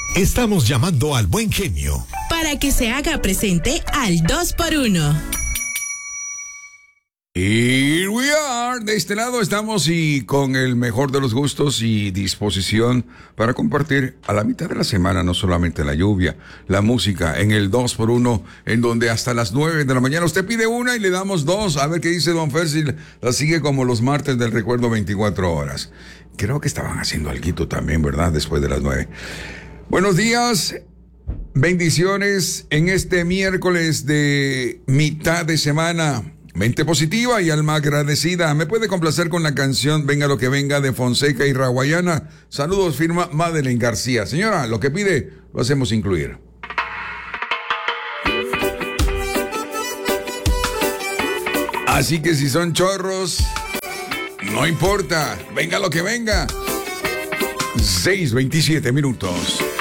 Estamos llamando al buen genio para que se haga presente al 2x1. Here we are. De este lado estamos y con el mejor de los gustos y disposición para compartir a la mitad de la semana, no solamente la lluvia, la música en el 2x1, en donde hasta las 9 de la mañana usted pide una y le damos dos. A ver qué dice Don Fer, si la sigue como los martes del recuerdo 24 horas. Creo que estaban haciendo alguito también, ¿verdad? Después de las 9. Buenos días, bendiciones en este miércoles de mitad de semana. Mente positiva y alma agradecida. ¿Me puede complacer con la canción Venga lo que venga de Fonseca y Raguayana? Saludos, firma Madeleine García. Señora, lo que pide lo hacemos incluir. Así que si son chorros, no importa. Venga lo que venga. 6:27 minutos.